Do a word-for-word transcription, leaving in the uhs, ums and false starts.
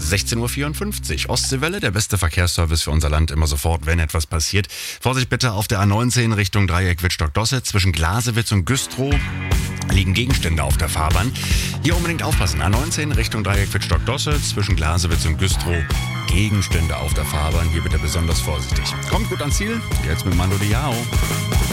sechzehn Uhr vierundfünfzig. Ostseewelle, der beste Verkehrsservice für unser Land, immer sofort, wenn etwas passiert. Vorsicht bitte auf der A neunzehn Richtung Dreieck Wittstock-Dosse. Zwischen Glasewitz und Güstrow liegen Gegenstände auf der Fahrbahn. Hier unbedingt aufpassen. A neunzehn Richtung Dreieck Wittstock-Dosse. Zwischen Glasewitz und Güstrow Gegenstände auf der Fahrbahn. Hier bitte besonders vorsichtig. Kommt gut ans Ziel. Jetzt mit Mando Diao.